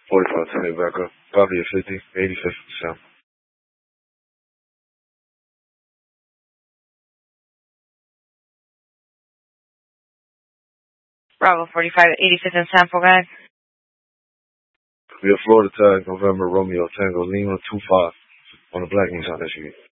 45, turn it back up. Copy at 50, 85th Sam. Bravo 45 at 85th and Sample, guys. We have Florida Tag, November, Romeo, Tango, Lima, 25 on the Black Nissan SUV.